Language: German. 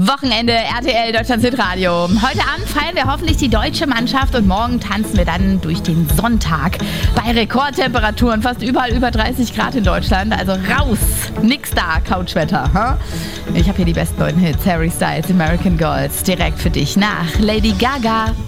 Wochenende RTL Deutschland Hitradio. Heute Abend feiern wir hoffentlich die deutsche Mannschaft und morgen tanzen wir dann durch den Sonntag. Bei Rekordtemperaturen fast überall über 30 Grad in Deutschland. Also raus, nix da, Couchwetter. Ich habe hier die besten neuen Hits. Harry Styles, American Girls, direkt für dich nach Lady Gaga.